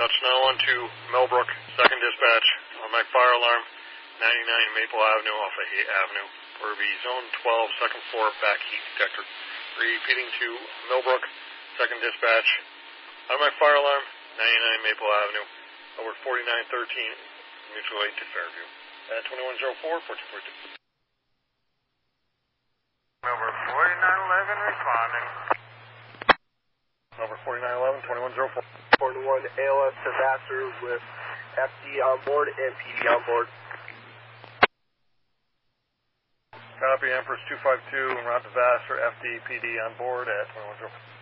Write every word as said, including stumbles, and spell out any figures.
That's nine one two Millbrook, second dispatch on my fire alarm, ninety-nine Maple Avenue off of Hay Avenue. For the zone twelve, second floor back heat detector. Repeating to Millbrook, second dispatch on my fire alarm, ninety-nine Maple Avenue, over forty-nine thirteen, mutual aid to Fairview. At twenty-one oh four, fourteen forty-two. Over forty-nine eleven responding. Over forty-nine eleven, twenty-one oh four. forty-one A L S to Vassar with F D on board and P D on board. Copy, Empress two five two, en route to Vassar, F D, P D on board at twenty-one oh four.